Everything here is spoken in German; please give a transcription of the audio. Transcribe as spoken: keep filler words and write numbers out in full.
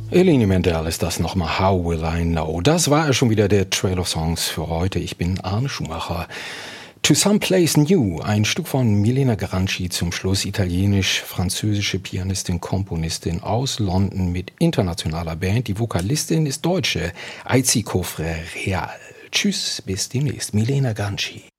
Eleni Mendel ist das nochmal. How Will I Know? Das war ja schon wieder der Trail of Songs für heute. Ich bin Arne Schumacher. To Someplace New, ein Stück von Milena Garanci zum Schluss, italienisch-französische Pianistin, Komponistin aus London mit internationaler Band. Die Vokalistin ist Deutsche, Aiziko Real. Tschüss, bis demnächst. Milena Garanci.